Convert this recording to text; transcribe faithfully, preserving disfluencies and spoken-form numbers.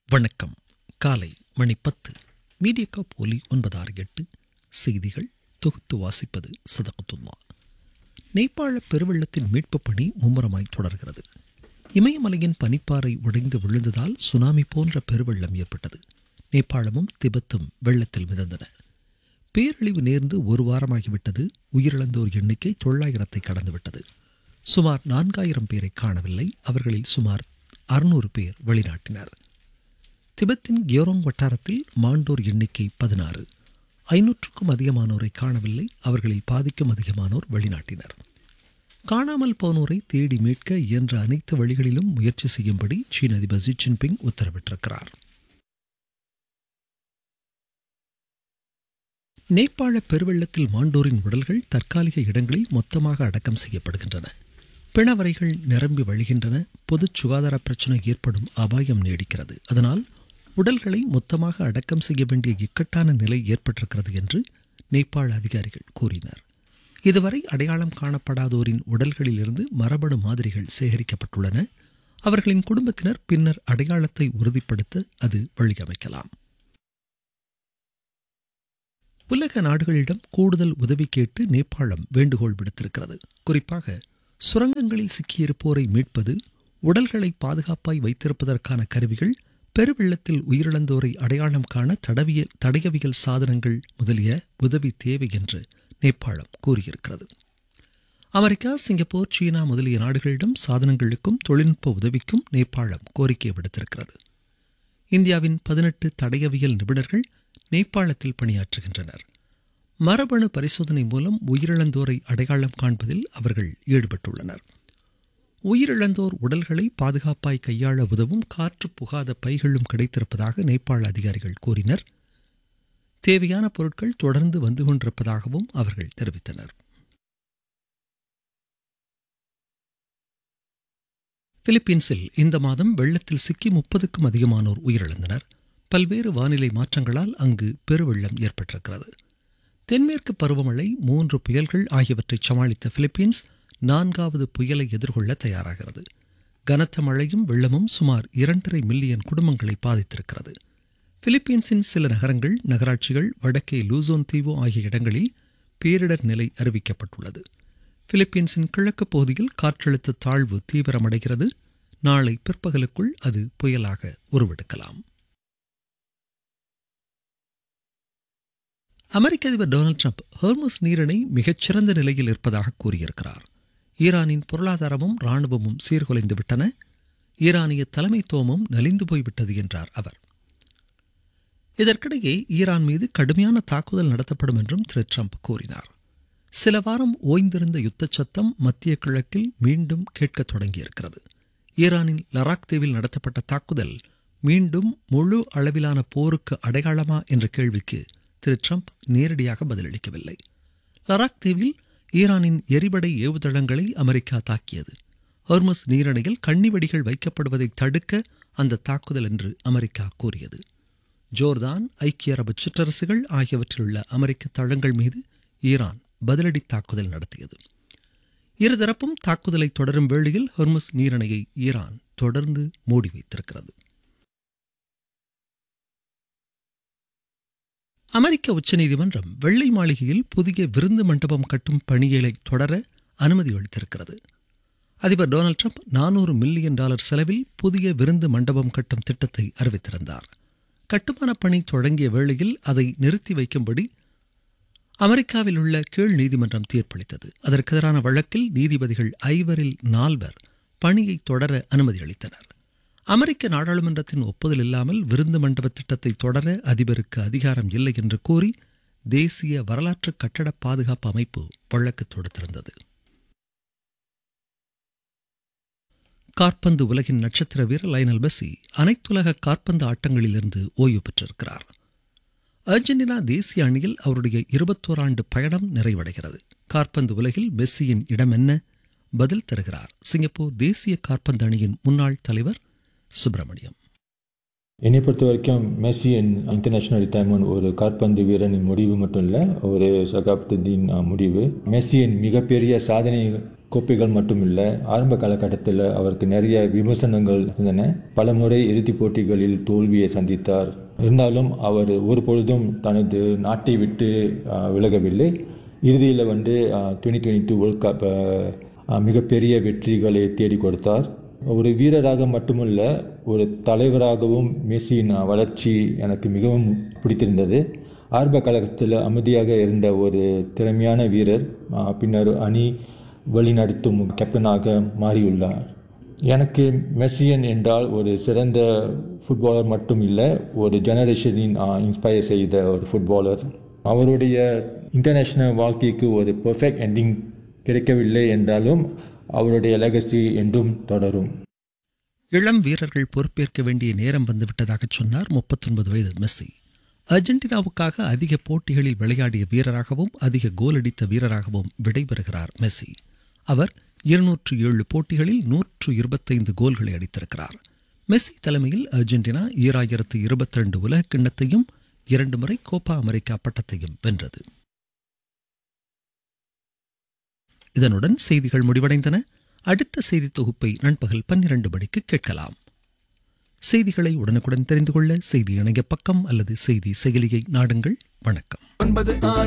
வணக்கம். காலை மணி பத்து. மீடியா போலி ஒன்பதாறு எட்டு செய்திகள் தொகுத்து வாசிப்பது சதகத்துல்லா. நேபாள பெருவெள்ளத்தின் மீட்புப் பணி மும்முரமாய் தொடர்கிறது. இமயமலையின் பனிப்பாறை உடைந்து விழுந்ததால் சுனாமி போன்ற பெருவெள்ளம் ஏற்பட்டது. நேபாளமும் திபெத்தும் வெள்ளத்தில் மிதந்தன. பேரழிவு நேர்ந்து ஒரு வாரமாகிவிட்டது. உயிரிழந்தோர் எண்ணிக்கை தொள்ளாயிரத்தை கடந்துவிட்டது. சுமார் நான்காயிரம் பேரை காணவில்லை. அவர்களில் சுமார் அறுநூறு பேர் வெளிநாட்டினர். திபெத்தின் கியோரோங் வட்டாரத்தில் மாண்டோர் எண்ணிக்கை பதினாறு. ஐநூற்றுக்கும் அதிகமானோரை காணவில்லை. அவர்களில் பாதிக்கும் அதிகமானோர் வெளிநாட்டினர். காணாமல் போனோரை தேடி மீட்க இயன்ற அனைத்து வழிகளிலும் முயற்சி செய்யும்படி சீன அதிபர் ஜி ஜின்பிங் உத்தரவிட்டிருக்கிறார். நேபாள பெருவெள்ளத்தில் மாண்டோரின் உடல்கள் தற்காலிக இடங்களில் மொத்தமாக அடக்கம் செய்யப்படுகின்றன. பிணவரைகள் நிரம்பி வழிகின்றன. பொது சுகாதார பிரச்சினை ஏற்படும் அபாயம் நீடிக்கிறது. அதனால் உடல்களை மொத்தமாக அடக்கம் செய்ய வேண்டிய இக்கட்டான நிலை ஏற்பட்டிருக்கிறது என்று நேபாள அதிகாரிகள் கூறினர். இதுவரை அடையாளம் காணப்படாதோரின் உடல்களிலிருந்து மரபணு மாதிரிகள் சேகரிக்கப்பட்டுள்ளன. அவர்களின் குடும்பத்தினர் பின்னர் அடையாளத்தை உறுதிப்படுத்த அது வழியமைக்கலாம். உலக நாடுகளிடம் கூடுதல் உதவி கேட்டு நேபாளம் வேண்டுகோள் விடுத்திருக்கிறது. குறிப்பாக சுரங்கங்களில் சிக்கியிருப்போரை மீட்பது, உடல்களை பாதுகாப்பாய் வைத்திருப்பதற்கான கருவிகள், பெருவெள்ளத்தில் உயிரிழந்தோரை அடையாளம் காண தடவியல் தடயவியல் சாதனங்கள் முதலிய உதவி தேவை என்று நேபாளம் கூறியிருக்கிறது. அமெரிக்கா, சிங்கப்பூர், சீனா முதலிய நாடுகளிடம் சாதனங்களுக்கும் தொழில்நுட்ப உதவிக்கும் நேபாளம் கோரிக்கை விடுத்திருக்கிறது. இந்தியாவின் பதினெட்டு தடயவியல் நிபுணர்கள் நேபாளத்தில் பணியாற்றுகின்றனர். மரபணு பரிசோதனை மூலம் உயிரிழந்தோரை அடையாளம் காண்பதில் அவர்கள் ஈடுபட்டுள்ளனர். உயிரிழந்தோர் உடல்களை பாதுகாப்பாய் கையாள உதவும் காற்று புகாத பைகளும் கிடைத்திருப்பதாக நேபாள அதிகாரிகள் கூறினர். தேவையான பொருட்கள் தொடர்ந்து வந்து கொண்டிருப்பதாகவும் அவர்கள் தெரிவித்தனர். பிலிப்பீன்ஸில் இந்த மாதம் வெள்ளத்தில் சிக்கி முப்பதுக்கும் அதிகமானோர் உயிரிழந்தனர். பல்வேறு வானிலை மாற்றங்களால் அங்கு பெருவெள்ளம் ஏற்பட்டிருக்கிறது. தென்மேற்கு பருவமழை, மூன்று புயல்கள் ஆகியவற்றை சமாளித்த பிலிப்பீன்ஸ் நான்காவது புயலை எதிர்கொள்ள தயாராகிறது. கனத்த மழையும் வெள்ளமும் சுமார் இரண்டரை மில்லியன் குடும்பங்களை பாதித்திருக்கிறது. பிலிப்பீன்ஸின் சில நகரங்கள், நகராட்சிகள், வடக்கே லூசோன் தீவு ஆகிய இடங்களில் பேரிடர் நிலை அறிவிக்கப்பட்டுள்ளது. பிலிப்பீன்ஸின் கிழக்கு பகுதியில் காற்றழுத்த தாழ்வு தீவிரமடைகிறது. நாளை பிற்பகலுக்குள் அது புயலாக உருவெடுக்கலாம். அமெரிக்க அதிபர் டொனால்டு டிரம்ப் ஹோர்முஸ் நீரிணை மிகச்சிறந்த நிலையில் இருப்பதாக கூறியிருக்கிறார். ஈரானின் பொருளாதாரமும் இராணுவமும் சீர்குலைந்து விட்டன. ஈரானிய தலைமைத்துவமும் நலிந்து போய்விட்டது என்றார் அவர். இதற்கிடையே ஈரான் மீது கடுமையான தாக்குதல் நடத்தப்படும் என்றும் திரு டிரம்ப் கூறினார். சில வாரம் ஓய்ந்திருந்த யுத்த சத்தம் மத்திய கிழக்கில் மீண்டும் கேட்கத் தொடங்கியிருக்கிறது. ஈரானின் லராக் தீவில் நடத்தப்பட்ட தாக்குதல் மீண்டும் முழு அளவிலான போருக்கு அடையாளமா என்ற கேள்விக்கு திரு டிரம்ப் நேரடியாக பதிலளிக்கவில்லை. லராக் தீவில் ஈரானின் எரிபடை ஏவுதளங்களை அமெரிக்கா தாக்கியது. ஹோர்முஸ் நீரிணையில் கண்ணிவெடிகள் வைக்கப்படுவதை தடுக்க அந்த தாக்குதல் என்று அமெரிக்கா கூறியது. ஜோர்தான், ஐக்கிய அரபு சிற்றரசுகள் ஆகியவற்றில் உள்ள அமெரிக்க தளங்கள் மீது ஈரான் பதிலடி தாக்குதல் நடத்தியது. இருதரப்பும் தாக்குதலை தொடரும் வேளையில் ஹோர்முஸ் நீரிணையை ஈரான் தொடர்ந்து மூடி வைத்திருக்கிறது. அமெரிக்க உச்சநீதிமன்றம் வெள்ளை மாளிகையில் புதிய விருந்து மண்டபம் கட்டும் பணிகளை தொடர அனுமதி அளித்திருக்கிறது. அதிபர் டொனால்டு டிரம்ப் நானூறு மில்லியன் டாலர் செலவில் புதிய விருந்து மண்டபம் கட்டும் திட்டத்தை அறிவித்திருந்தார். கட்டுமான பணி தொடங்கிய வேளையில் அதை நிறுத்தி வைக்கும்படி அமெரிக்காவில் உள்ள கீழ் நீதிமன்றம் தீர்ப்பளித்தது. அதற்கு எதிரான வழக்கில் நீதிபதிகள் ஐவரில் நால்வர் பணியை தொடர அனுமதி அளித்தனர். அமெரிக்க நாடாளுமன்றத்தின் ஒப்புதல் இல்லாமல் விருந்து மண்டப திட்டத்தை தொடர அதிபருக்கு அதிகாரம் இல்லை என்று கூறி தேசிய வரலாற்று கட்டட பாதுகாப்பு அமைப்பு வழக்கு தொடுத்திருந்தது. காற்பந்து உலகின் நட்சத்திர வீரர் லயனல் மெஸ்ஸி அனைத்துலக காற்பந்து ஆட்டங்களிலிருந்து ஓய்வு பெற்றிருக்கிறார். அர்ஜென்டினா தேசிய அணியில் அவருடைய இருபத்தோரு ஆண்டு பயணம் நிறைவடைகிறது. காற்பந்து உலகில் மெஸ்ஸியின் இடம் என்ன? பதில் தருகிறார் சிங்கப்பூர் தேசிய காற்பந்து அணியின் முன்னாள் தலைவர் சுப்பிரமணியம். என்னை பொறுத்த வரைக்கும் மெஸ்ஸி இன்டர்நேஷனல் ரிட்டையர்மெண்ட் ஒரு காற்பந்து வீரனின் முடிவு மட்டும் இல்லை, ஒரு சகாப்தத்தின் முடிவு. மெஸ்ஸியின் மிகப்பெரிய சாதனை கோப்பைகள் மட்டும் இல்லை, ஆரம்ப காலகட்டத்தில் அவருக்கு நிறைய விமர்சனங்கள் இருந்தன. பல முறை இறுதிப் போட்டிகளில் தோல்வியை சந்தித்தார். இருந்தாலும் அவர் ஒரு பொழுதும் தனது நாட்டை விட்டு விலகவில்லை. இறுதியில் வந்து twenty twenty two world cup மிகப்பெரிய வெற்றிகளை தேடி கொடுத்தார். ஒரு வீரராக மட்டுமல்ல, ஒரு தலைவராகவும் மெஸ்ஸியின் வளர்ச்சி எனக்கு மிகவும் பிடித்திருந்தது. ஆரம்ப காலகட்டத்தில் அமைதியாக இருந்த ஒரு திறமையான வீரர் பின்னர் அணி வழிநடத்தும் கேப்டனாக மாறியுள்ளார். எனக்கு மெஸ்ஸியன் என்றால் ஒரு சிறந்த ஃபுட்பாலர் மட்டும் இல்லை, ஒரு ஜெனரேஷனின் இன்ஸ்பயர் செய்த ஒரு ஃபுட்பாலர். அவருடைய இன்டர்நேஷ்னல் வாழ்க்கைக்கு ஒரு பெர்ஃபெக்ட் எண்டிங் கிடைக்கவில்லை என்றாலும் அவருடைய லெகசி என்றும் தொடரும். இளம் வீரர்கள் பொறுப்பேற்க வேண்டிய நேரம் வந்துவிட்டதாக சொன்னார் முப்பத்தொன்பது வயது மெஸ்ஸி. அர்ஜென்டினாவுக்காக அதிக போட்டிகளில் விளையாடிய வீரராகவும் அதிக கோல் அடித்த வீரராகவும் விடைபெறுகிறார் மெஸ்ஸி. அவர் இருநூற்று ஏழு போட்டிகளில் நூற்று இருபத்தைந்து கோல்களை அடித்திருக்கிறார். மெஸ்ஸி தலைமையில் அர்ஜென்டினா ஈராயிரத்து இருபத்தி ரெண்டு உலக கிண்ணத்தையும் இரண்டு முறை கோப்பா அமெரிக்கா பட்டத்தையும் வென்றது. இதனுடன் செய்திகள் முடிவடைந்தன. அடுத்த செய்தி தொகுப்பை நண்பகல் பன்னிரண்டு மணிக்கு கேட்கலாம். செய்திகளை உடனுக்குடன் தெரிந்து கொள்ள செய்தி இணைய பக்கம் அல்லது செய்தி செயலியை நாடுங்கள். வணக்கம்.